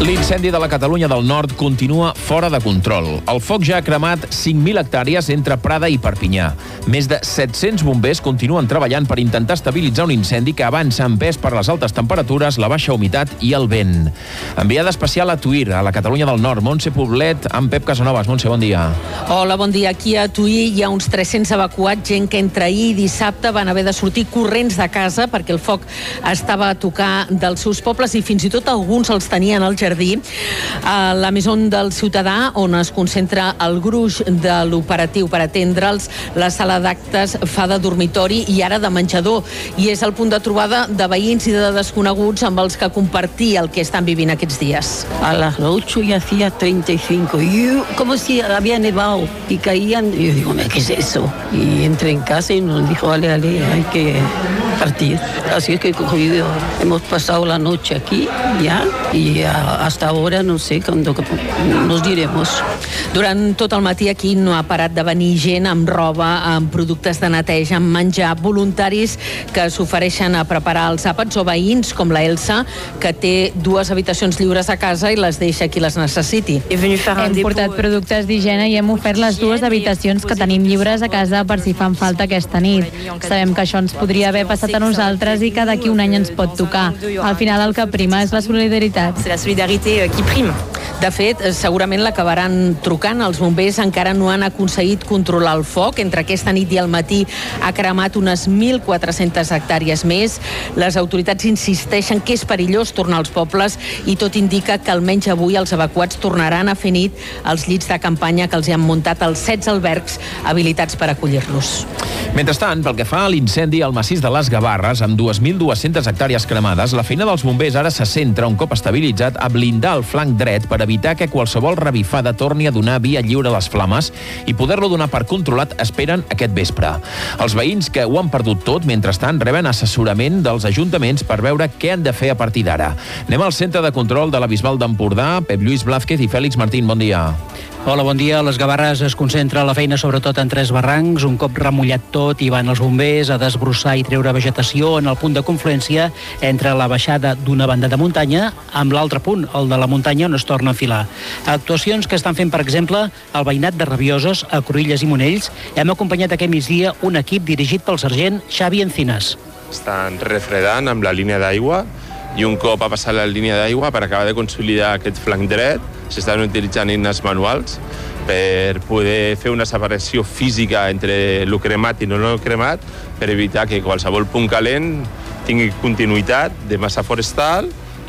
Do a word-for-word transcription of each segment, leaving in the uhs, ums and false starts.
L'incendi de la Catalunya del Nord continua fora de control. El foc ja ha cremat cinc mil hectàrees entre Prada i Perpinyà. Més de set-cents bombers continuen treballant per intentar estabilitzar un incendi que avança empès per les altes temperatures, la baixa humitat i el vent. Enviada especial a Tuïr, a la Catalunya del Nord, Montse Poblet, amb Pep Casanovas. Montse, bon dia. Hola, bon dia. Aquí a Tuïr hi ha uns tres-cents evacuats, gent que entre ahir i dissabte van haver de sortir corrents de casa perquè el foc estava a tocar dels seus pobles i fins i tot alguns els tenien al jardí, a la Maison del Ciutadà, on es concentra el gruix de l'operatiu per atendre'ls. La sala d'actes fa de dormitori i ara de menjador, i és el punt de trobada de veïns i de desconeguts amb els que compartir el que estan vivint aquests dies. A las ocho y hacía treinta y cinco, y yo, como si había nevado y caían, y yo digo, ¿qué es eso? Y entré en casa y nos dijo, ale, ale, hay que partir. Así es que cogido, hemos pasado la noche aquí ya, y a, hasta ahora no sé cuándo nos diremos. Durant tot el matí aquí no ha parat de venir gent amb roba, amb productes de neteja, amb menjar, voluntaris que s'ofereixen a preparar els àpats, o veïns com la Elsa, que té dues habitacions lliures a casa i les deixa qui les necessiti. Hem portat productes d'higiene i hem ofert les dues habitacions que tenim lliures a casa per si fan falta aquesta nit. Sabem que això ens podria haver passat a nosaltres i que d'aquí un any ens pot tocar. Al final el que prima és la solidaritat. De fet, segurament l'acabaran trucant. Els bombers encara no han aconseguit controlar el foc. Entre aquesta nit i el matí ha cremat unes mil quatre-centes hectàrees més. Les autoritats insisteixen que és perillós tornar als pobles i tot indica que almenys avui els evacuats tornaran a fer nit als llits de campanya que els hi han muntat els setze albergs habilitats per acollir-los. Mentrestant, pel que fa a l'incendi al massís de les Gavarres, amb dues mil dues-centes hectàrees cremades, la feina dels bombers ara se centra, un cop estabilitzat, a blindar el flanc dret per evitar que qualsevol revifada torni a donar via lliure a les flames i poder-lo donar per controlat esperen aquest vespre. Els veïns que ho han perdut tot, mentrestant, reben assessorament dels ajuntaments per veure què han de fer a partir d'ara. Anem al centre de control de la Bisbal d'Empordà. Pep Lluís Blázquez i Fèlix Martín, bon dia. Hola, bon dia. A les Gavarres es concentra la feina sobretot en tres barrancs. Un cop remullat tot hi van els bombers a desbrossar i treure vegetació en el punt de confluència entre la baixada d'una banda de muntanya amb l'altre punt, el de la muntanya, on es torna a enfilar. Actuacions que estan fent, per exemple, el veïnat de Rabiosos, a Cruïlles i Monells. Hem acompanyat aquest migdia un equip dirigit pel sergent Xavi Encinas. Estan refredant amb la línia d'aigua i un cop ha passat la línia d'aigua, per acabar de consolidar aquest flanc dret, s'estan utilitzant eines manuals per poder fer una separació física entre el cremat i no el cremat, per evitar que qualsevol punt calent tingui continuïtat de massa forestal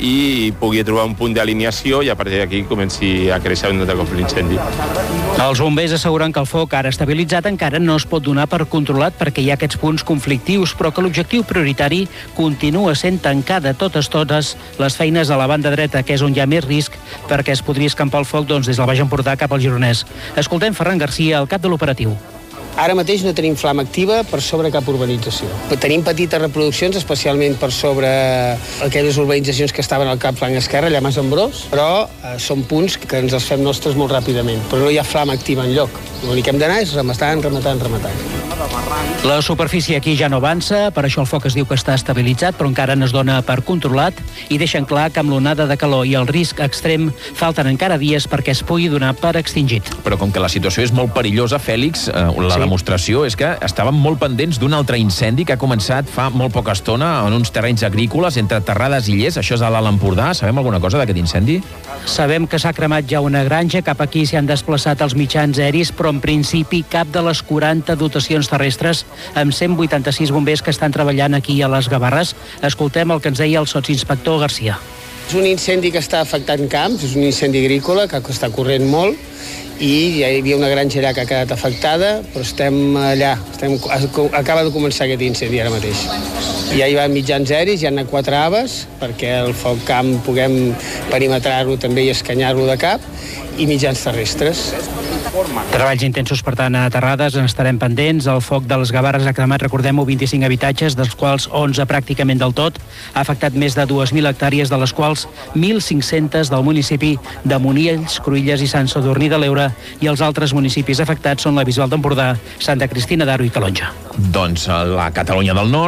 i pugui trobar un punt d'alineació i a partir d'aquí comenci a créixer un cop l'incendi. Els bombers asseguren que el foc, ara estabilitzat, encara no es pot donar per controlat perquè hi ha aquests punts conflictius, però que l'objectiu prioritari continua sent tancar de totes totes les feines a la banda dreta, que és on hi ha més risc perquè es podria escampar el foc doncs, des del Baix Empordà cap al Gironès. Escoltem Ferran Garcia, el cap de l'operatiu. Ara mateix no tenim flama activa per sobre cap urbanització. Tenim petites reproduccions, especialment per sobre aquelles urbanitzacions que estaven al cap flanc esquerre, allà a Mas Ambrós, però eh, són punts que ens els fem nostres molt ràpidament, però no hi ha flama activa enlloc. L'únic que hem d'anar és rematant, rematant, rematant. La superfície aquí ja no avança, per això el foc es diu que està estabilitzat, però encara no es dona per controlat i deixen clar que amb l'onada de calor i el risc extrem falten encara dies perquè es pugui donar per extingit. Però com que la situació és molt perillosa, Fèlix, eh, la sí. demostració és que estàvem molt pendents d'un altre incendi que ha començat fa molt poca estona en uns terrenys agrícoles entre Terrades i Llers. Això és a l'Alt Empordà. Sabem alguna cosa d'aquest incendi? Sabem que s'ha cremat ja una granja, cap aquí s'hi han desplaçat els mitjans aeris, però en principi cap de les quaranta dotacions terrestres amb cent vuitanta-sis bombers que estan treballant aquí a les Gavarres. Escoltem el que ens deia el sotsinspector Garcia. És un incendi que està afectant camps, és un incendi agrícola que està corrent molt i ja hi havia una granja allà que ha quedat afectada, però estem allà, estem, acaba de començar aquest incendi ara mateix. Ja hi van mitjans aeris, hi han anat quatre aves, perquè el foc camp puguem perimetrar-lo també i escanyar-lo de cap, i mitjans terrestres. Treballs intensos, per tant, a Terrades, en estarem pendents. El foc de les Gavarres ha cremat, recordem-ho, vint-i-cinc habitatges, dels quals onze pràcticament del tot. Ha afectat més de dues mil hectàrees, de les quals mil cinc-centes del municipi de Monells, Cruïlles i Sant Sadurní de l'Eure, i els altres municipis afectats són la Bisbal d'Empordà, Santa Cristina d'Aro i Calonja. Doncs a la Catalunya del Nord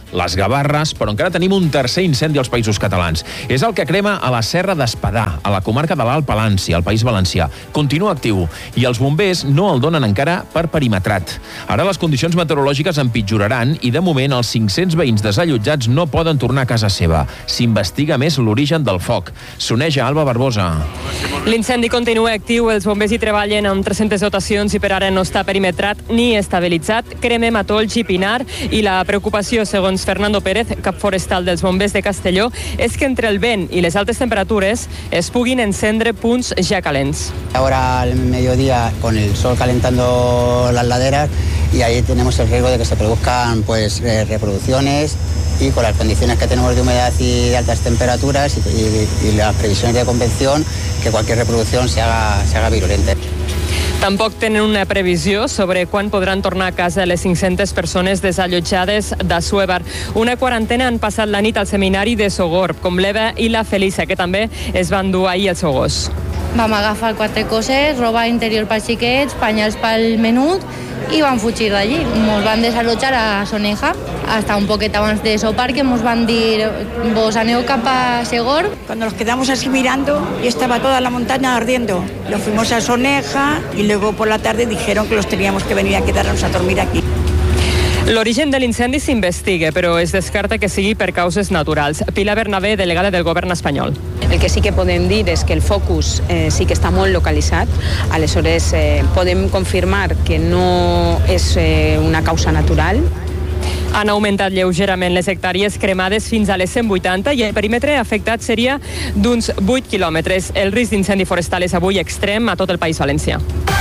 les Gavarres, però encara tenim un tercer incendi als Països Catalans. És el que crema a la Serra d'Espadà, a la comarca de l'Alt Palància, al País Valencià. Continua actiu i els bombers no el donen encara per perimetrat. Ara les condicions meteorològiques empitjoraran i de moment els cinc-cents veïns desallotjats no poden tornar a casa seva. S'investiga més l'origen del foc. S'uneix a Alba Barbosa. L'incendi continua actiu, els bombers hi treballen amb tres-centes dotacions i per ara no està perimetrat ni estabilitzat. Crema matolls i pinar i la preocupació, segons Fernando Pérez, cap forestal dels bombers de Castelló, és que entre el vent i les altes temperatures es puguin encendre punts ja calents. Ahora al mediodía con el sol calentando las laderas y ahí tenemos el riesgo de que se produzcan pues eh, reproducciones y con las condiciones que tenemos de humedad y de altas temperaturas y, y, y las previsiones de convección, que cualquier reproducción se haga, se haga virulenta. Tampoc tenen una previsió sobre quan podran tornar a casa les cinc-centes persones desallotjades d'Assuévar. Una quarantena han passat la nit al seminari de Sogorb, com l'Eva i la Felisa, que també es van dur ahir el seu gos. Vam agafar quatre coses, roba interior pels xiquets, pañals pel menut i van fugir d'allí. Ens van desallotjar a Soneja, hasta un poquet abans de sopar, que ens van dir vos aneu cap a Segorb. Cuando nos quedamos así mirando y estaba toda la montaña ardiendo, lo fuimos a Soneja y luego por la tarde dijeron que los teníamos que venir a quedarnos a dormir aquí. L'origen de l'incendi s'investiga, però es descarta que sigui per causes naturals. Pilar Bernabé, delegada del govern espanyol. El que sí que podem dir és que el focus eh, sí que està molt localitzat, aleshores eh, podem confirmar que no és eh, una causa natural. Han augmentat lleugerament les hectàrees cremades fins a les cent vuitanta i el perímetre afectat seria d'uns vuit quilòmetres. El risc d'incendi forestal és avui extrem a tot el País Valencià.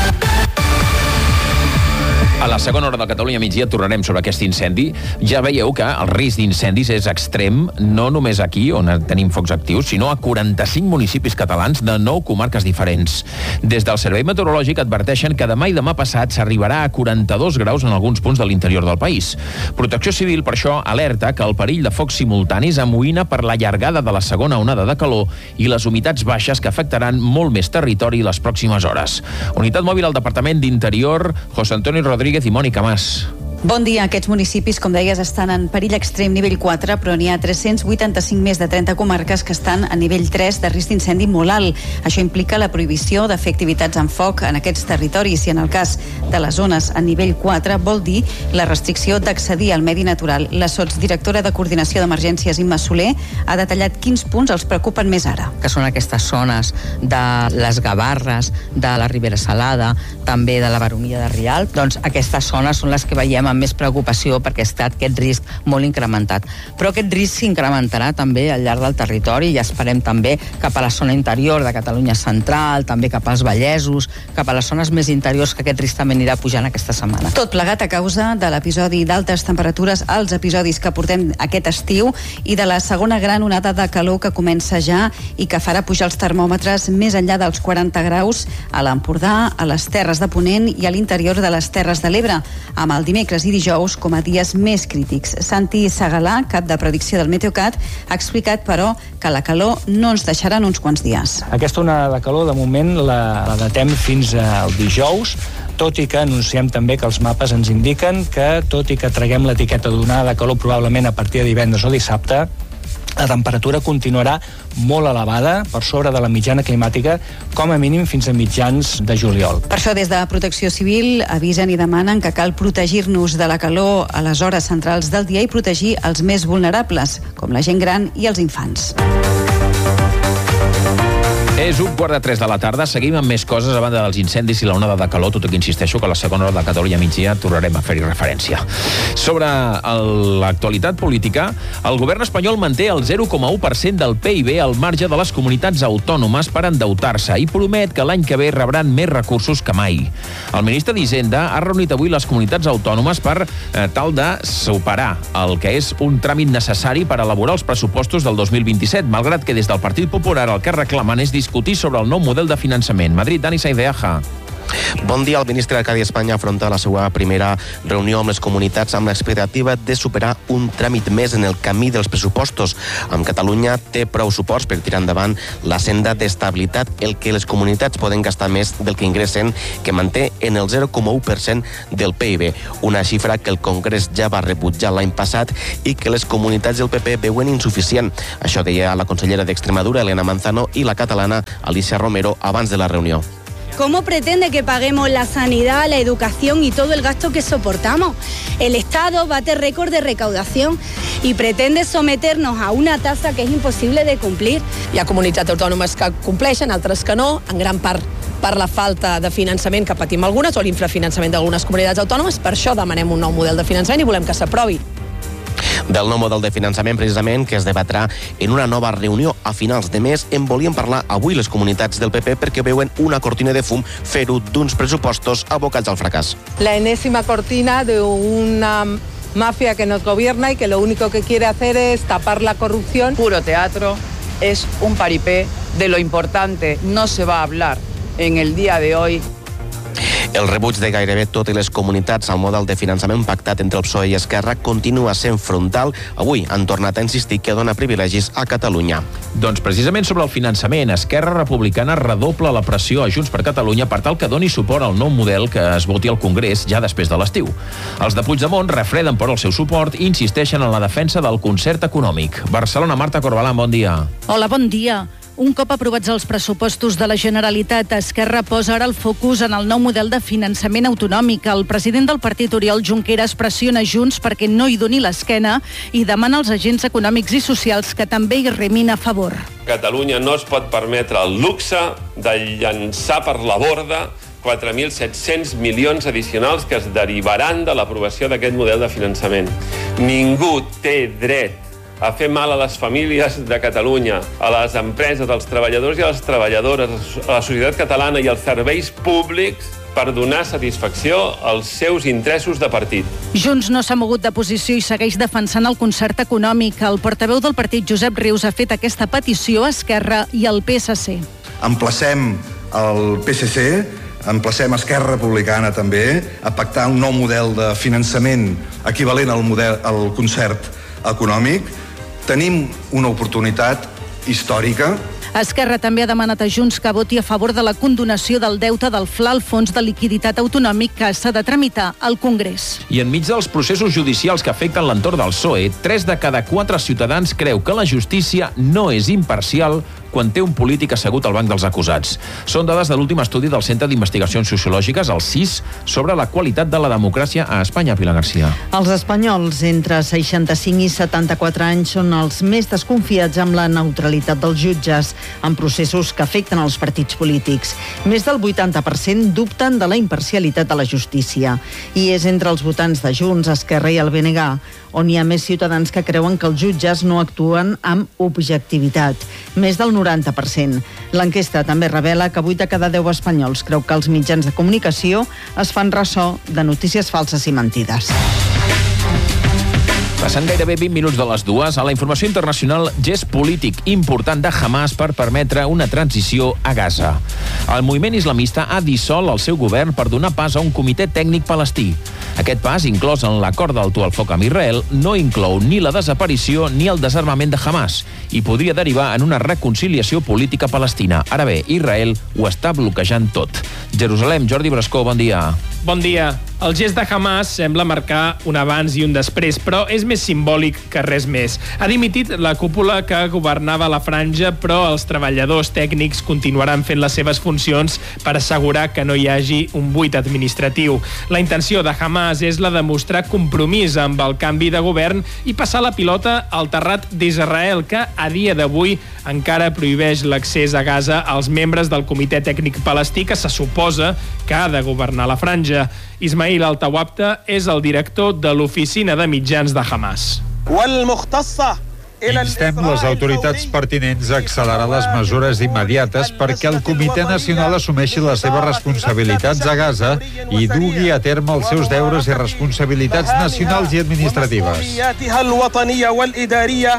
A la segona hora de Catalunya Migdia tornarem sobre aquest incendi. Ja veieu que el risc d'incendis és extrem, no només aquí, on tenim focs actius, sinó a quaranta-cinc municipis catalans de nou comarques diferents. Des del Servei Meteorològic adverteixen que demà i demà passat s'arribarà a quaranta-dos graus en alguns punts de l'interior del país. Protecció Civil, per això, alerta que el perill de focs simultanis amoïna per la llargada de la segona onada de calor i les humitats baixes que afectaran molt més territori les pròximes hores. Unitat mòbil al Departament d'Interior, José Antonio Rodríguez i Mònica Mas. Bon dia. Aquests municipis, com deies, estan en perill extrem nivell quatre, però n'hi ha tres-cents vuitanta-cinc més de trenta comarques que estan a nivell tres de risc d'incendi molt alt. Això implica la prohibició de fer activitats amb foc en aquests territoris i en el cas de les zones a nivell quatre vol dir la restricció d'accedir al medi natural. La sotsdirectora de Coordinació d'Emergències, Imma Soler, ha detallat quins punts els preocupen més ara. Que són aquestes zones de les Gavarres, de la Ribera Salada, també de la Baronia de Rialb. Doncs aquestes zones són les que veiem amb més preocupació perquè està aquest risc molt incrementat. Però aquest risc s'incrementarà també al llarg del territori i esperem també cap a la zona interior de Catalunya central, també cap als Vallesos, cap a les zones més interiors, que aquest risc també anirà pujant aquesta setmana. Tot plegat a causa de l'episodi d'altes temperatures, els episodis que portem aquest estiu i de la segona gran onada de calor que comença ja i que farà pujar els termòmetres més enllà dels quaranta graus a l'Empordà, a les Terres de Ponent i a l'interior de les Terres de l'Ebre, amb el dimecres i dijous com a dies més crítics. Santi Segalà, cap de predicció del Meteocat, ha explicat, però, que la calor no ens deixarà en uns quants dies. Aquesta onada de calor, de moment, la, la datem fins al dijous, tot i que anunciem també que els mapes ens indiquen que, tot i que traguem l'etiqueta d'onada de calor probablement a partir de divendres o dissabte, la temperatura continuarà molt elevada, per sobre de la mitjana climàtica, com a mínim fins a mitjans de juliol. Per això, des de Protecció Civil, avisen i demanen que cal protegir-nos de la calor a les hores centrals del dia i protegir els més vulnerables, com la gent gran i els infants. És un quart de tres de la tarda. Seguim amb més coses a banda dels incendis i la onada de calor, tot i que insisteixo que a la segona hora de Catalunya Migdia tornarem a fer-hi referència. Sobre l'actualitat política, el govern espanyol manté el zero coma u per cent del P I B al marge de les comunitats autònomes per endeutar-se i promet que l'any que ve rebran més recursos que mai. El ministre d'Hisenda ha reunit avui les comunitats autònomes per eh, tal de superar el que és un tràmit necessari per elaborar els pressupostos del dos mil vint-i-set, malgrat que des del Partit Popular el que reclamen és discutir sobre el nou model de finançament. Madrid, Dani Saideaja. Bon dia. El ministre Arcadi Espanya afronta la seva primera reunió amb les comunitats amb l'expectativa de superar un tràmit més en el camí dels pressupostos. Amb Catalunya té prou suports per tirar endavant la senda d'estabilitat, el que les comunitats poden gastar més del que ingressen, que manté en el zero coma u per cent del P I B, una xifra que el Congrés ja va rebutjar l'any passat i que les comunitats del P P veuen insuficient. Això deia la consellera d'Extremadura, Elena Manzano, i la catalana, Alicia Romero, abans de la reunió. ¿Cómo pretende que paguemos la sanidad, la educación y todo el gasto que soportamos? El Estado bate récord de recaudación y pretende someternos a una tasa que es imposible de cumplir. Hi ha comunitats autònomes que compleixen, altres que no, en gran part per la falta de finançament que patim algunes o l'infrafinançament d'algunes comunitats autònomes. Per això demanem un nou model de finançament i volem que s'aprovi. Del nou model de finançament, precisament, que es debatrà en una nova reunió a finals de mes, en volien parlar avui les comunitats del P P perquè veuen una cortina de fum fer-ho d'uns pressupostos abocats al fracàs. La enésima cortina de una mafia que nos gobierna y que lo único que quiere hacer es tapar la corrupción. Puro teatro, es un paripé. De lo importante no se va a hablar en el día de hoy. El rebuig de gairebé totes les comunitats al model de finançament pactat entre el P S O E i Esquerra continua sent frontal. Avui han tornat a insistir que dona privilegis a Catalunya. Doncs precisament sobre el finançament, Esquerra Republicana redobla la pressió a Junts per Catalunya per tal que doni suport al nou model que es voti al Congrés ja després de l'estiu. Els de Puigdemont refreden per el seu suport i insisteixen en la defensa del concert econòmic. Barcelona, Marta Corbalán, bon dia. Hola, bon dia. Un cop aprovats els pressupostos de la Generalitat, Esquerra posa ara el focus en el nou model de finançament autonòmic. El president del partit, Oriol Junqueras, pressiona Junts perquè no hi doni l'esquena i demana als agents econòmics i socials que també hi remin a favor. Catalunya no es pot permetre el luxe de llançar per la borda quatre mil set-cents milions addicionals que es derivaran de l'aprovació d'aquest model de finançament. Ningú té dret a fer mal a les famílies de Catalunya, a les empreses, als treballadors i a les treballadores, a la societat catalana i als serveis públics per donar satisfacció als seus interessos de partit. Junts no s'ha mogut de posició i segueix defensant el concert econòmic. El portaveu del partit, Josep Rius, ha fet aquesta petició a Esquerra i al P S C. Emplacem el P S C, emplacem Esquerra Republicana també a pactar un nou model de finançament equivalent al model al concert econòmic. Tenim una oportunitat històrica. Esquerra també ha demanat a Junts que voti a favor de la condonació del deute del F L A, el Fons de Liquiditat Autonòmic, que s'ha de tramitar al Congrés. I enmig dels processos judicials que afecten l'entorn del P S O E, tres de cada quatre ciutadans creu que la justícia no és imparcial quan té un polític assegut al banc dels acusats. Són dades de l'últim estudi del Centre d'Investigacions Sociològiques, el C I S, sobre la qualitat de la democràcia a Espanya, Pilar García. Els espanyols entre seixanta-cinc i setanta-quatre anys són els més desconfiats amb la neutralitat dels jutges en processos que afecten els partits polítics. Més del vuitanta per cent dubten de la imparcialitat de la justícia. I és entre els votants de Junts, Esquerra i el B N G on hi ha més ciutadans que creuen que els jutges no actuen amb objectivitat. Més del noranta per cent. L'enquesta també revela que vuit de cada deu espanyols creu que els mitjans de comunicació es fan ressò de notícies falses i mentides. Passant gairebé vint minuts de les dues, a la informació internacional, gest polític important de Hamas per permetre una transició a Gaza. El moviment islamista ha dissolt el seu govern per donar pas a un comitè tècnic palestí. Aquest pas, inclòs en l'acord d'alto al foc amb Israel, no inclou ni la desaparició ni el desarmament de Hamas i podria derivar en una reconciliació política palestina. Ara bé, Israel ho està bloquejant tot. Jerusalem, Jordi Brascó, bon dia. Bon dia. El gest de Hamas sembla marcar un abans i un després, però és més simbòlic que res més. Ha dimitit la cúpula que governava la franja, però els treballadors tècnics continuaran fent les seves funcions per assegurar que no hi hagi un buit administratiu. La intenció de Hamas és la de mostrar compromís amb el canvi de govern i passar la pilota al terrat d'Israel, que a dia d'avui encara prohibeix l'accés a Gaza als membres del comitè tècnic palestí que se suposa que ha de governar la franja. Ismail Altawabta és el director de l'oficina de mitjans de Hamas. Instem les autoritats pertinents a accelerar les mesures immediates perquè el Comitè Nacional assumeixi les seves responsabilitats a Gaza i dugui a terme els seus deures i responsabilitats nacionals i administratives.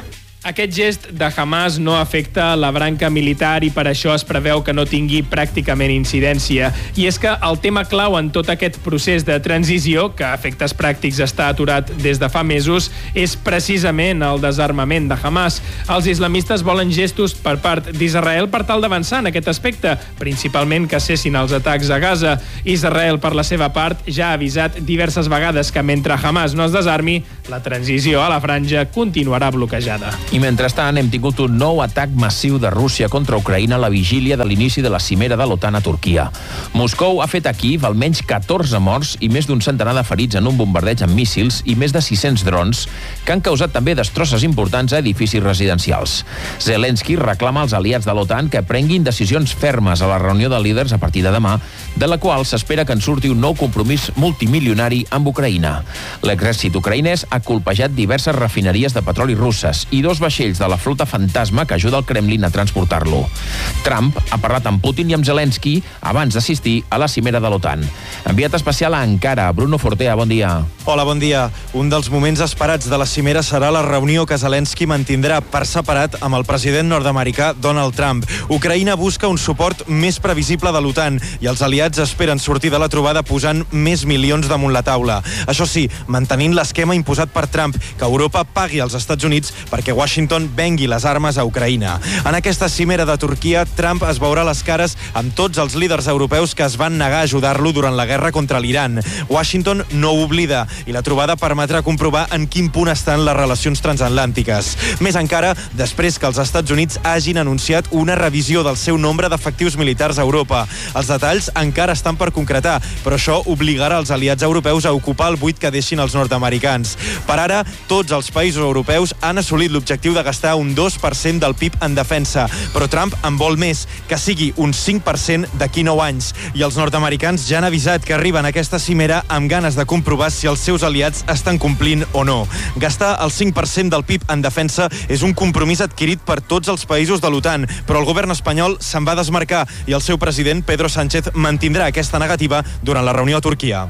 Aquest gest de Hamas no afecta la branca militar i per això es preveu que no tingui pràcticament incidència. I és que el tema clau en tot aquest procés de transició, que a efectes pràctics està aturat des de fa mesos, és precisament el desarmament de Hamas. Els islamistes volen gestos per part d'Israel per tal d'avançar en aquest aspecte, principalment que cessin els atacs a Gaza. Israel, per la seva part, ja ha avisat diverses vegades que mentre Hamas no es desarmi, la transició a la franja continuarà bloquejada. I mentrestant hem tingut un nou atac massiu de Rússia contra Ucraïna a la vigília de l'inici de la cimera de l'OTAN a Turquia. Moscou ha fet a Kíev almenys catorze morts i més d'un centenar de ferits en un bombardeig amb míssils i més de sis-cents drons que han causat també destrosses importants a edificis residencials. Zelensky reclama als aliats de l'OTAN que prenguin decisions fermes a la reunió de líders a partir de demà, de la qual s'espera que en surti un nou compromís multimilionari amb Ucraïna. L'exèrcit ucraïnès ha colpejat diverses refineries de petroli russes i dos vaixells de la flota fantasma que ajuda el Kremlin a transportar-lo. Trump ha parlat amb Putin i amb Zelensky abans d'assistir a la cimera de l'OTAN. Enviat especial a Ankara, Bruno Fortea, bon dia. Hola, bon dia. Un dels moments esperats de la cimera serà la reunió que Zelensky mantindrà per separat amb el president nord-americà Donald Trump. Ucraïna busca un suport més previsible de l'OTAN i els aliats esperen sortir de la trobada posant més milions damunt la taula. Això sí, mantenint l'esquema imposat per Trump, que Europa pagui als Estats Units perquè Washington vengui les armes a Ucraïna. En aquesta cimera de Turquia, Trump es veurà les cares amb tots els líders europeus que es van negar a ajudar-lo durant la guerra contra l'Iran. Washington no ho oblida i la trobada permetrà comprovar en quin punt estan les relacions transatlàntiques. Més encara, després que els Estats Units hagin anunciat una revisió del seu nombre d'efectius militars a Europa. Els detalls encara estan per concretar, però això obligarà els aliats europeus a ocupar el buit que deixin els nord-americans. Per ara, tots els països europeus han assolit l'objectiu de gastar un dos per cent del P I B en defensa, però Trump en vol més, que sigui un cinc per cent d'aquí nou anys. I els nord-americans ja han avisat que arriben a aquesta cimera amb ganes de comprovar si els seus aliats estan complint o no. Gastar el cinc per cent del P I B en defensa és un compromís adquirit per tots els països de l'OTAN, però el govern espanyol se'n va desmarcar i el seu president, Pedro Sánchez, mantindrà aquesta negativa durant la reunió a Turquia.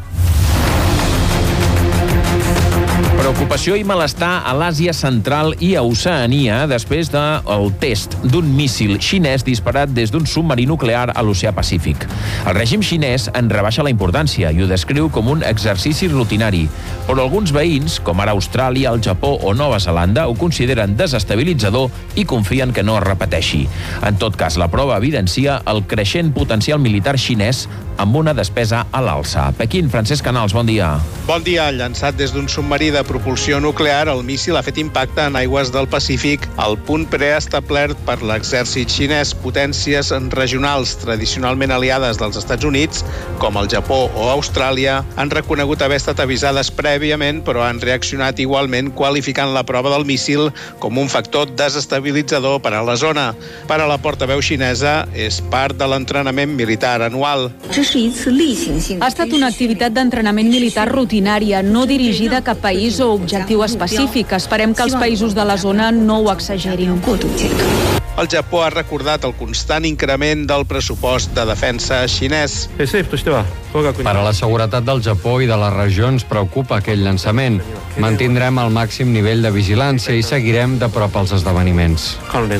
Preocupació i malestar a l'Àsia Central i a Oceania després del test d'un míssil xinès disparat des d'un submarí nuclear a l'oceà Pacífic. El règim xinès en rebaixa la importància i ho descriu com un exercici rutinari, però alguns veïns, com ara Austràlia, el Japó o Nova Zelanda, ho consideren desestabilitzador i confien que no es repeteixi. En tot cas, la prova evidencia el creixent potencial militar xinès amb una despesa a l'alça. Pequín, Francesc Canals, bon dia. Bon dia. Llançat des d'un submarí de propulsió nuclear, el míssil ha fet impacte en aigües del Pacífic, al punt preestablert per l'exèrcit xinès. Potències regionals tradicionalment aliades dels Estats Units, com el Japó o Austràlia, han reconegut haver estat avisades prèviament, però han reaccionat igualment qualificant la prova del míssil com un factor desestabilitzador per a la zona. Per a la portaveu xinesa, és part de l'entrenament militar anual. Ha estat una activitat d'entrenament militar rutinària, no dirigida a cap país o objectiu específic. Esperem que els països de la zona no ho exagerin. El Japó ha recordat el constant increment del pressupost de defensa xinès. Per a la seguretat del Japó i de la regió ens preocupa aquell llançament. Mantindrem el màxim nivell de vigilància i seguirem de prop els esdeveniments.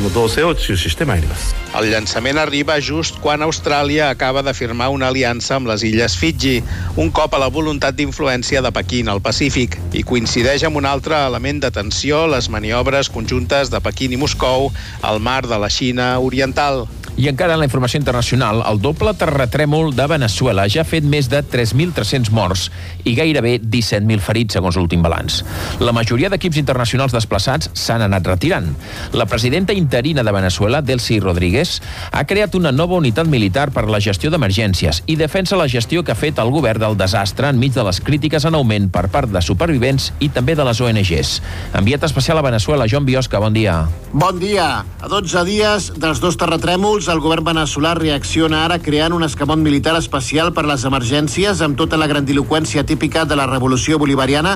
El llançament arriba just quan Austràlia acaba de firmar una aliança amb les illes Fiji, un cop a la voluntat d'influència de Pequín al Pacífic, i coincideix amb un altre element de tensió, les maniobres conjuntes de Pequín i Moscou al mar de la Xina Oriental. I encara en la informació internacional, el doble terratrèmol de Veneçuela ja ha fet més de tres mil tres-cents morts i gairebé disset mil ferits, segons l'últim balanç. La majoria d'equips internacionals desplaçats s'han anat retirant. La presidenta interina de Veneçuela, Delcy Rodríguez, ha creat una nova unitat militar per a la gestió d'emergències i defensa la gestió que ha fet el govern del desastre enmig de les crítiques en augment per part de supervivents i també de les O N Ges. Enviat especial a Veneçuela, Joan Biosca, bon dia. Bon dia. A dotze dies dels dos terratrèmols, el govern veneçolà reacciona ara creant un escamot militar especial per les emergències amb tota la grandiloqüència típica de la revolució bolivariana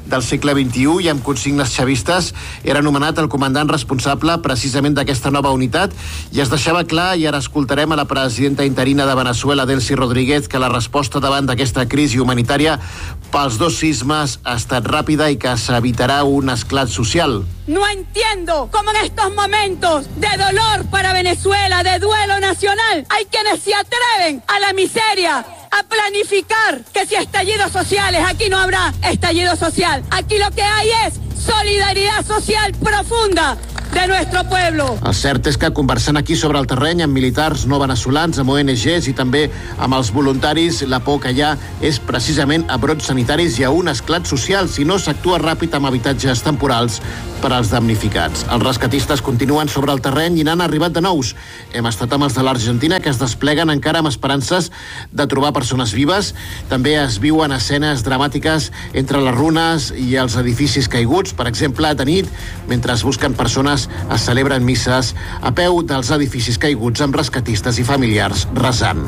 del segle vint-i-u i amb consignes xavistes, era anomenat el comandant responsable precisament d'aquesta nova unitat i es deixava clar, i ara escoltarem a la presidenta interina de Venezuela, Delcy Rodríguez, que la resposta davant d'aquesta crisi humanitària pels dos sismes ha estat ràpida i que s'evitarà un esclat social. No entiendo cómo en estos momentos de dolor para Venezuela, de duelo nacional, hay quienes se atreven a la miseria, a planificar que si estallidos sociales, aquí no habrá estallido social. Aquí lo que hay es solidaridad social profunda de nuestro pueblo. El cert és que conversant aquí sobre el terreny amb militars no veneçolans, amb O N Ges i també amb els voluntaris, la por que hi ha és precisament a brots sanitaris i a un esclat social si no s'actua ràpid amb habitatges temporals per als damnificats. Els rescatistes continuen sobre el terreny i n'han arribat de nous. Hem estat amb els de l'Argentina, que es despleguen encara amb esperances de trobar persones vives. També es viuen escenes dramàtiques entre les runes i els edificis caiguts. Per exemple, de nit, mentre es busquen persones, es celebren misses a peu dels edificis caiguts amb rescatistes i familiars resant.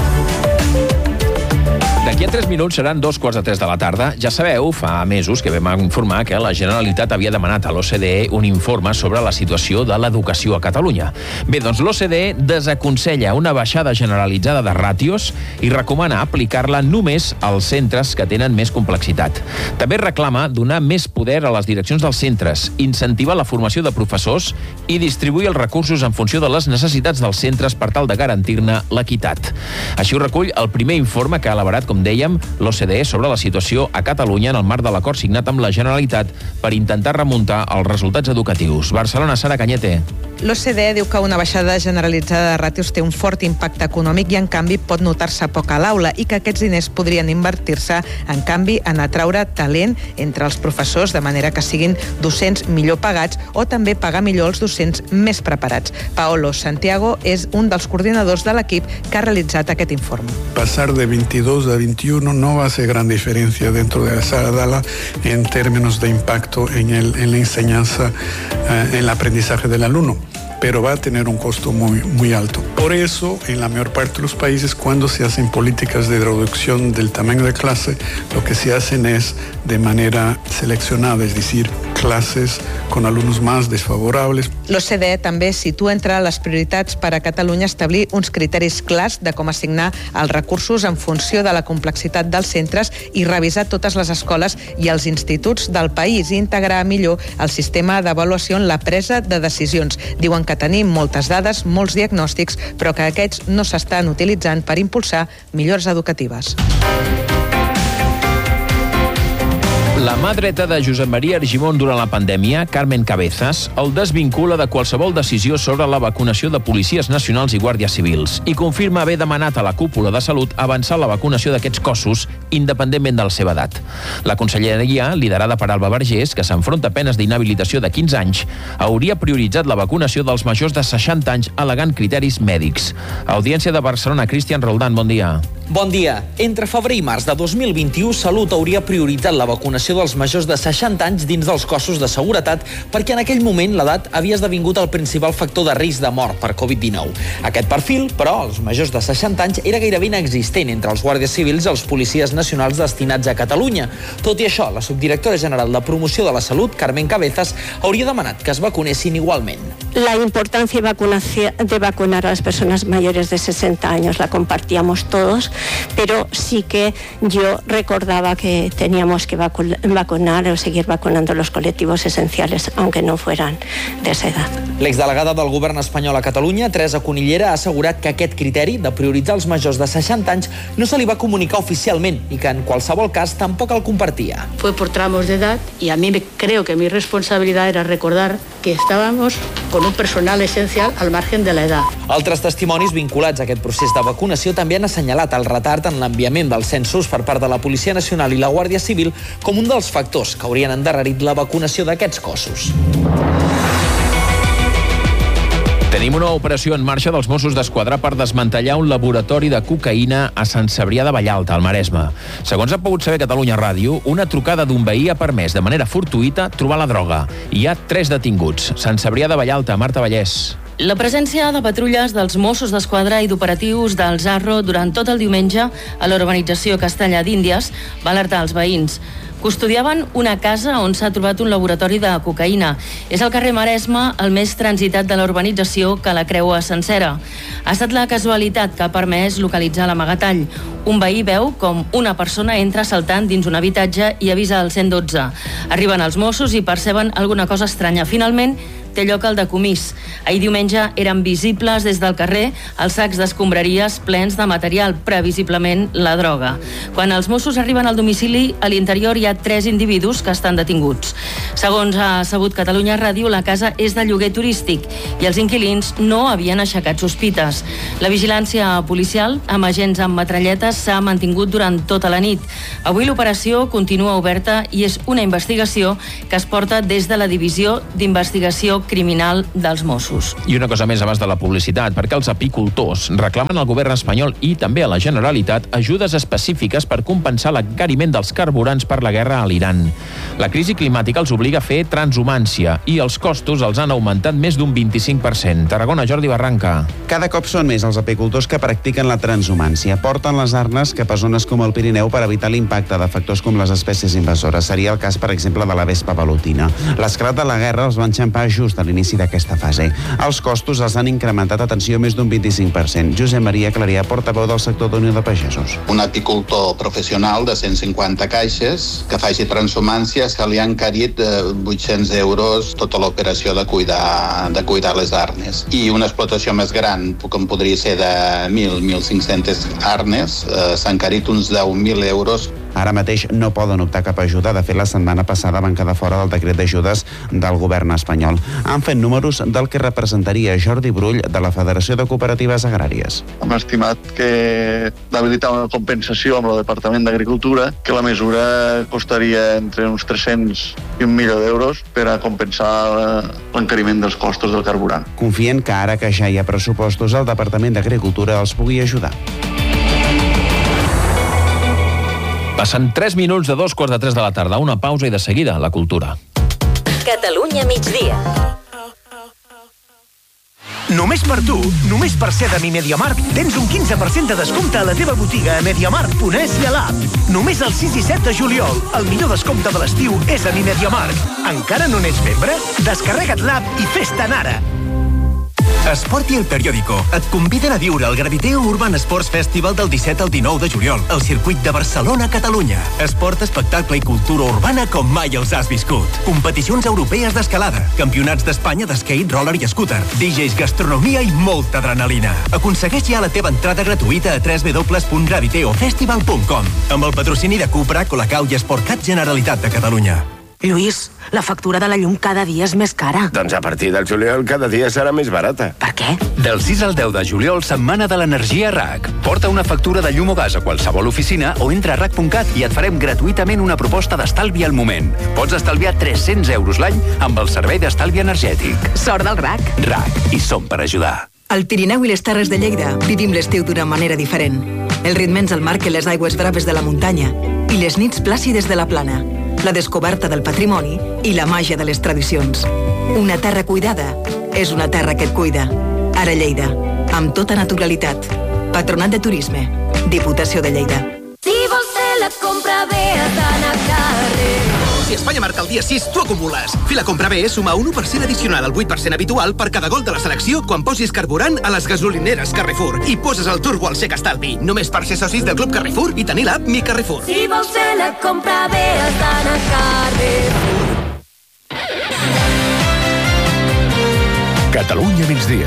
D'aquí a tres minuts seran dos quarts de tres de la tarda. Ja sabeu, fa mesos que vam informar que la Generalitat havia demanat a l'O C D E un informe sobre la situació de l'educació a Catalunya. Bé, doncs l'O C D E desaconsella una baixada generalitzada de ràtios i recomana aplicar-la només als centres que tenen més complexitat. També reclama donar més poder a les direccions dels centres, incentivar la formació de professors i distribuir els recursos en funció de les necessitats dels centres per tal de garantir-ne l'equitat. Així ho recull el primer informe que ha elaborat, com dèiem, l'O C D E sobre la situació a Catalunya en el marc de l'acord signat amb la Generalitat per intentar remuntar els resultats educatius. Barcelona, Sara Cañete. L'O C D E diu que una baixada generalitzada de ràtios té un fort impacte econòmic i, en canvi, pot notar-se poc a l'aula i que aquests diners podrien invertir-se, en canvi, en atraure talent entre els professors de manera que siguin docents millor pagats o també pagar millor els docents més preparats. Paolo Santiago és un dels coordinadors de l'equip que ha realitzat aquest informe. Pasar de veintidós a veintiuno no hace gran diferencia dentro de la sala de aula en términos de impacto en, el, en la enseñanza, eh, en el aprendizaje del alumno, pero va a tener un costo muy, muy alto. Por eso, en la mayor parte de los países, cuando se hacen políticas de reducción del tamaño de clase, lo que se hacen es de manera seleccionada, es decir, clases con alumnos más desfavorables. L'O C D E també situa entre les prioritats per a Catalunya establir uns criteris clars de com assignar els recursos en funció de la complexitat dels centres i revisar totes les escoles i els instituts del país i integrar millor el sistema d'avaluació en la presa de decisions. Diuen que tenim moltes dades, molts diagnòstics, però que aquests no s'estan utilitzant per impulsar millores educatives. La mà dreta de Josep Maria Argimon durant la pandèmia, Carmen Cabezas, el desvincula de qualsevol decisió sobre la vacunació de policies nacionals i guàrdies civils i confirma haver demanat a la cúpula de Salut avançar la vacunació d'aquests cossos independentment de la seva edat. La conselleria, liderada per Alba Vergés, que s'enfronta a penes d'inhabilitació de quinze anys, hauria prioritzat la vacunació dels majors de seixanta anys al·legant criteris mèdics. Audiència de Barcelona, Cristian Roldán, bon dia. Bon dia. Entre febrer i març de dos mil vint-i-u, Salut hauria prioritzat la vacunació dels majors de seixanta anys dins dels cossos de seguretat perquè en aquell moment l'edat havia esdevingut el principal factor de risc de mort per covid dinou. Aquest perfil, però, els majors de seixanta anys, era gairebé inexistent entre els guàrdies civils i els policies nacionals destinats a Catalunya. Tot i això, la subdirectora general de Promoció de la Salut, Carmen Cabezas, hauria demanat que es vacunessin igualment. La importancia de vacunar a las personas mayores de sesenta años la compartíamos todos, pero sí que yo recordaba que teníamos que vacunar o seguir vacunando los colectivos esenciales, aunque no fueran de esa edad. L'exdelegada del govern espanyol a Catalunya, Teresa Conillera, ha assegurat que aquest criteri de prioritzar els majors de seixanta anys no se li va comunicar oficialment i que en qualsevol cas tampoc el compartia. Fue por tramos de edad y a mí me, creo que mi responsabilidad era recordar que estábamos con un personal esencial al margen de la edad. Altres testimonis vinculats a aquest procés de vacunació també han assenyalat el retard en l'enviament dels censos per part de la Policia Nacional i la Guàrdia Civil com un dels factors que haurien endarrerit la vacunació d'aquests cossos. Tenim una operació en marxa dels Mossos d'Esquadra per desmantellar un laboratori de cocaïna a Sant Cebrià de Vallalta, al Maresme. Segons ha pogut saber Catalunya Ràdio, una trucada d'un veí ha permès de manera fortuïta trobar la droga. Hi ha tres detinguts. Sant Cebrià de Vallalta, Marta Vallès. La presència de patrulles dels Mossos d'Esquadra i d'operatius del Zarro durant tot el diumenge a la urbanització Castellà d'Índies va alertar els veïns. Custodiaven una casa on s'ha trobat un laboratori de cocaïna. És el carrer Maresme el més transitat de la urbanització que la creua sencera. Ha estat la casualitat que ha permès localitzar l'amagatall. Un veí veu com una persona entra saltant dins un habitatge i avisa el cent dotze. Arriben els Mossos i perceben alguna cosa estranya. Finalment, té lloc el decomís. Ahir diumenge eren visibles des del carrer els sacs d'escombraries plens de material, previsiblement la droga. Quan els Mossos arriben al domicili, a l'interior hi ha tres individus que estan detinguts. Segons ha sabut Catalunya Ràdio, la casa és de lloguer turístic i els inquilins no havien aixecat sospites. La vigilància policial, amb agents amb metralletes, s'ha mantingut durant tota la nit. Avui l'operació continua oberta i és una investigació que es porta des de la Divisió d'Investigació Criminal dels Mossos. I una cosa més abans de la publicitat, perquè els apicultors reclamen al govern espanyol i també a la Generalitat ajudes específiques per compensar l'encariment dels carburants per la guerra a l'Iran. La crisi climàtica els obliga a fer transhumància i els costos els han augmentat més d'un vint-i-cinc per cent. Tarragona, Jordi Barranca. Cada cop són més els apicultors que practiquen la transhumància. Porten les arnes cap a zones com el Pirineu per evitar l'impacte de factors com les espècies invasores. Seria el cas, per exemple, de la vespa velutina. L'esclat de la guerra els va enxampar just a l'inici d'aquesta fase. Els costos els han incrementat, atenció, més d'un vint-i-cinc per cent. Josep Maria Clarià, portaveu del sector d'Unió de Pagesos. Un apicultor professional de cent cinquanta caixes que faci transhumància se li ha encarit vuit-cents euros tota l'operació de cuidar, de cuidar les arnes. I una explotació més gran, com podria ser de mil a mil cinc-centes arnes, eh, s'ha encarit uns deu mil euros. Ara mateix no poden optar cap ajuda. De fet, la setmana passada van quedar fora del decret d'ajudes del govern espanyol. Han fet números del que representaria Jordi Brull, de la Federació de Cooperatives Agràries. Hem estimat que d'habilitar una compensació amb el Departament d'Agricultura, que la mesura costaria entre uns tres-cents i un milió d'euros per a compensar l'encariment dels costos del carburant. Confien que ara que ja hi ha pressupostos, el Departament d'Agricultura els pugui ajudar. Passen tres minuts de dos quarts de tres de la tarda. Una pausa i de seguida la cultura. Catalunya migdia. Només per tu, només per ser de Mi MediaMarkt, tens un quinze per cent de descompte a la teva botiga a mediamarkt punt es i a l'app. Només el sis i set de juliol, el millor descompte de l'estiu és a Mi MediaMarkt. Encara no n'ets membre? Descarrega't l'app i fes-te'n ara. Esport i El Periódico et conviden a viure el Graviteo Urban Sports Festival del disset al dinou de juliol al circuit de Barcelona, Catalunya. Esport, espectacle i cultura urbana com mai els has viscut. Competicions europees d'escalada, campionats d'Espanya d'skate, roller i scooter, D Js, gastronomia i molta adrenalina. Aconsegueix ja la teva entrada gratuïta a w w w punt graviteo festival punt com amb el patrocini de Cupra, Colacau i Sportcat Generalitat de Catalunya. Lluís, la factura de la llum cada dia és més cara. Doncs a partir del juliol cada dia serà més barata. Per què? Del sis al deu de juliol, setmana de l'energia R A C. Porta una factura de llum o gas a qualsevol oficina o entra a rac punt cat i et farem gratuïtament una proposta d'estalvi al moment. Pots estalviar tres-cents euros l'any amb el servei d'estalvi energètic. Sort del R A C. R A C. I som per ajudar. Al Pirineu i les Terres de Lleida vivim l'estiu d'una manera diferent. El ritme ens el marquen les aigües braves de la muntanya i les nits plàcides de la plana, la descoberta del patrimoni i la màgia de les tradicions. Una terra cuidada és una terra que et cuida. Ara Lleida, amb tota naturalitat. Patronat de Turisme, Diputació de Lleida. Si vols fer la compra bé, has d'anar a carrer. Si Espanya marca el dia sis, tu acumules. Fer la compra bé suma un u per cent addicional al vuit per cent habitual per cada gol de la selecció quan posis carburant a les gasolineres Carrefour i poses el turbo al Sec Estalvi. Només per ser socis del Club Carrefour i tenir l'app Mi Carrefour. Si vols fer la compra bé, has d'anar a Carrefour. Catalunya migdia.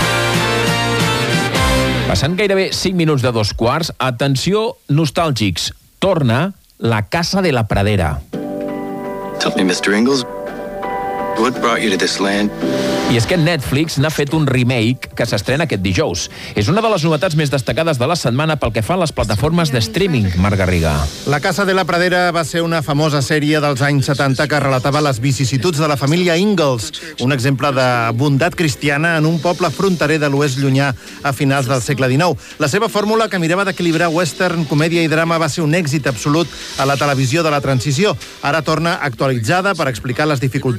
Passant gairebé cinc minuts de dos quarts, atenció, nostàlgics. Torna La Casa de la Pradera. Tell me, mister Ingalls, what brought you to this land? I és que Netflix n'ha fet un remake que s'estrena aquest dijous. És una de les novetats més destacades de la setmana pel que fa a les plataformes de streaming, Marc Garriga. La Casa de la Pradera va ser una famosa sèrie dels anys setanta que relatava les vicissituds de la família Ingalls, un exemple de bondat cristiana en un poble fronterer de l'oest llunyà a finals del segle dinou. La seva fórmula, que mirava d'equilibrar western, comèdia i drama, va ser un èxit absolut a la televisió de la transició. Ara torna actualitzada per explicar les dificultats de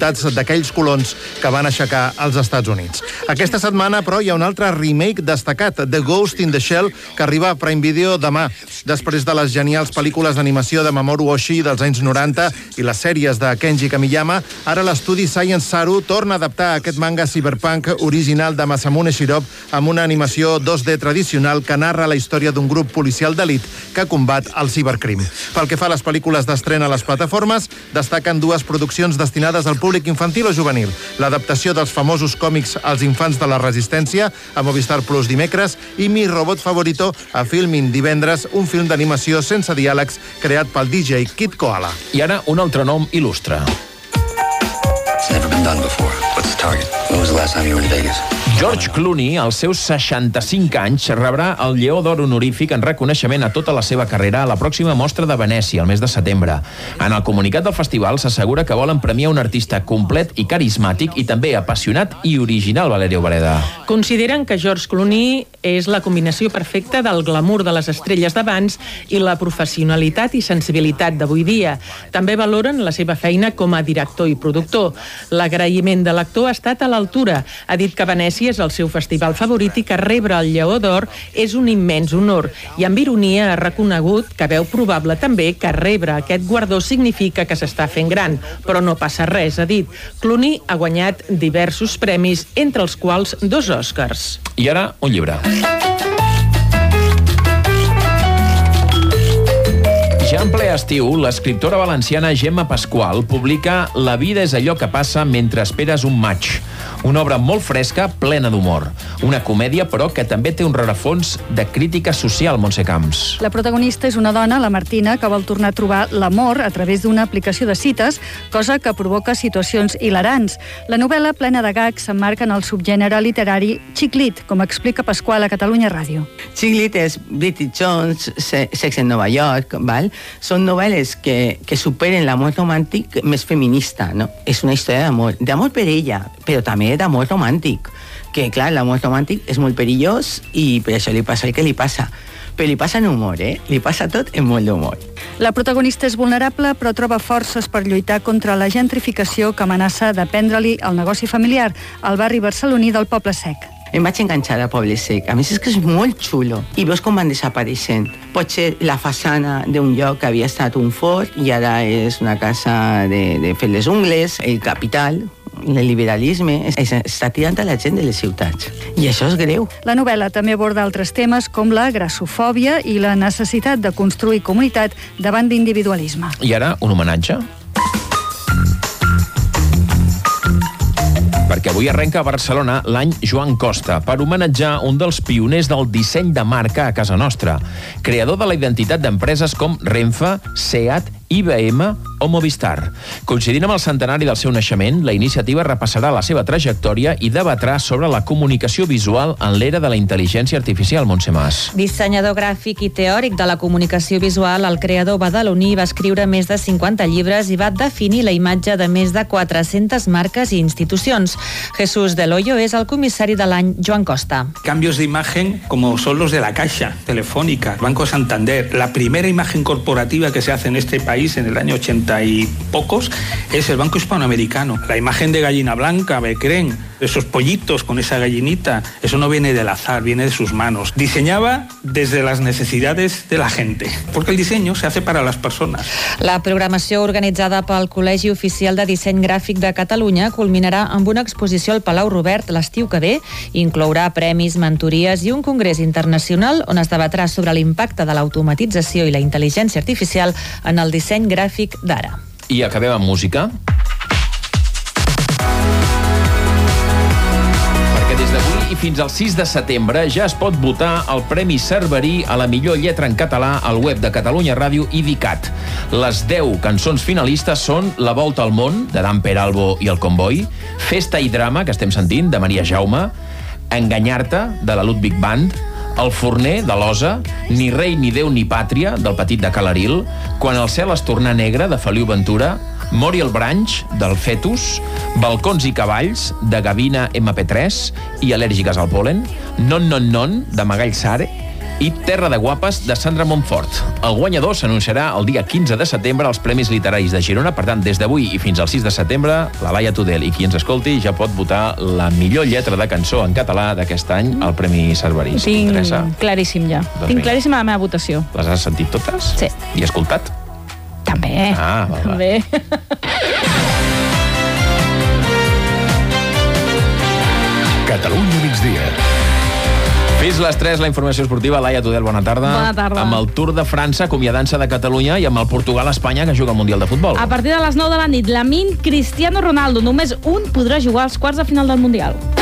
d'aquells colons que van aixecar els Estats Units. Aquesta setmana, però, hi ha un altre remake destacat, The Ghost in the Shell, que arriba a Prime Video demà. Després de les genials pel·lícules d'animació de Mamoru Oshii dels anys noranta i les sèries de Kenji Kamiyama, ara l'estudi Science Saru torna a adaptar aquest manga cyberpunk original de Masamune Shirow amb una animació dos D tradicional que narra la història d'un grup policial d'elit que combat el cibercrim. Pel que fa a les pel·lícules d'estrena a les plataformes, destaquen dues produccions destinades al públic infantil o juvenil. L'adaptació dels famosos còmics als infants de la Resistència a Movistar Plus dimecres i Mi Robot Favorito a Filmin divendres, un film d'animació sense diàlegs creat pel D J Kid Koala. I ara un altre nom il·lustre. It's never been done before. What's the target? When was the last time you were in Vegas? George Clooney, als seus seixanta-cinc anys, rebrà el Lleó d'Or honorífic en reconeixement a tota la seva carrera a la pròxima mostra de Venècia, el mes de setembre. En el comunicat del festival s'assegura que volen premiar un artista complet i carismàtic i també apassionat i original, Valeria Obreda. Consideren que George Clooney és la combinació perfecta del glamour de les estrelles d'abans i la professionalitat i sensibilitat d'avui dia. També valoren la seva feina com a director i productor. L'agraïment de l'actor ha estat a l'altura. Ha dit que Venècia és el seu festival favorit i que rebre el Lleó d'Or és un immens honor. I amb ironia ha reconegut que veu probable també que rebre aquest guardó significa que s'està fent gran. Però no passa res, ha dit. Clooney ha guanyat diversos premis, entre els quals dos Oscars. I ara, un llibre. Ja en ple estiu, l'escriptora valenciana Gemma Pasqual publica La vida és allò que passa mentre esperes un maig. Una obra molt fresca, plena d'humor. Una comèdia, però, que també té un rerefons de crítica social, Montse Camps. La protagonista és una dona, la Martina, que vol tornar a trobar l'amor a través d'una aplicació de cites, cosa que provoca situacions hilarants. La novel·la, plena de gags, s'emmarca en el subgènere literari Chick-lit, com explica Pasqual a Catalunya Ràdio. Chick-lit és Bridget Jones, Sex en Nova York, val? Són novel·les que, que superen l'amor romàntic més feminista, no? És una història d'amor, d'amor per ella, però també d'amor romàntic, que clar, l'amor romàntic és molt perillós i per això li passa el que li passa. Però li passa en humor, eh? Li passa tot en molt d'humor. La protagonista és vulnerable, però troba forces per lluitar contra la gentrificació que amenaça de prendre-li el negoci familiar al barri barceloní del Poble Sec. Em vaig enganxar al Poble Sec. A més, és que és molt xulo. I veus com van desapareixent. Pot ser la façana d'un lloc que havia estat un fort i ara és una casa de, de fer les ungles, el capital, el liberalisme, està tirant a la gent de les ciutats. I això és greu. La novel·la també aborda altres temes com la grassofòbia i la necessitat de construir comunitat davant d'individualisme. I ara, un homenatge? Perquè avui arrenca a Barcelona l'any Joan Costa per homenatjar un dels pioners del disseny de marca a casa nostra, creador de la identitat d'empreses com Renfe, Seat, I B M o Movistar. Coincidint amb el centenari del seu naixement, la iniciativa repassarà la seva trajectòria i debatrà sobre la comunicació visual en l'era de la intel·ligència artificial, Montse Mas. Dissenyador gràfic i teòric de la comunicació visual, el creador badaloní va escriure més de cinquanta llibres i va definir la imatge de més de quatre-centes marques i institucions. Jesús Del Hoyo és el comissari de l'any Joan Costa. Cambios de imagen como son los de la Caixa, Telefónica, Banco Santander. La primera imagen corporativa que se hace en este país en el año ochenta y pocos es el Banco Hispanoamericano. La imagen de gallina blanca, Becren, esos pollitos con esa gallinita, eso no viene del azar, viene de sus manos. Diseñaba desde las necesidades de la gente, porque el diseño se hace para las personas. La programació organitzada pel Col·legi Oficial de Disseny Gràfic de Catalunya culminarà amb una exposició al Palau Robert l'estiu que ve. Inclourà premis, mentories i un congrés internacional on es debatrà sobre l'impacte de l'automatització i la intel·ligència artificial en el disseny gràfic d'ara. I acabem amb música. Perquè des d'avui i fins al sis de setembre ja es pot votar el Premi Cerverí a la millor lletra en català al web de Catalunya Ràdio i d'ICAT. Les deu cançons finalistes són La volta al món, de Dan Peralbo i el Comboi, Festa i drama, que estem sentint, de Maria Jaume, Enganyar-te, de la Ludwig Band, El forner, de l'Osa, Ni rei ni déu ni pàtria, del Petit de Calaril, Quan el cel es torna negre, de Feliu Ventura, Mori el branch, del Fetus, Balcons i cavalls, de Gavina ema pe tres i Al·lèrgiques al pol·len, Non non non, de Magall Sare, i Terra de Guapes, de Sandra Montfort. El guanyador s'anunciarà el dia quinze de setembre als Premis Literaris de Girona. Per tant, des d'avui i fins al sis de setembre, la Laia Tudel i qui ens escolti ja pot votar la millor lletra de cançó en català d'aquest any al Premi Cerverí. Si Tinc t'interessa. claríssim ja. Doncs Tinc vinga. claríssima la meva votació. Les has sentit totes? Sí. I escoltat? També. Ah, va, va. També. Catalunya migdia. Fins les tres, la informació esportiva. Laia Tudel, bona tarda. Bona tarda. Amb el Tour de França, acomiadant-se de Catalunya, i amb el Portugal-Espanya, que juga al Mundial de Futbol. A partir de les nou de la nit, Lamine Cristiano Ronaldo, només un podrà jugar als quarts de final del Mundial.